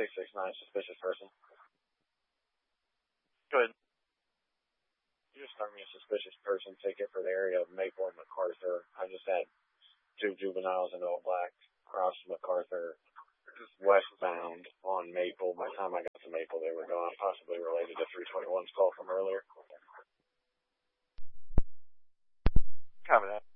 669, suspicious person. Go ahead. You just start me a suspicious person ticket for the area of Maple and MacArthur. I just had 2 juveniles in all black cross MacArthur westbound on Maple. By the time I got to Maple, they were gone, possibly related to 321's call from earlier. Copy that.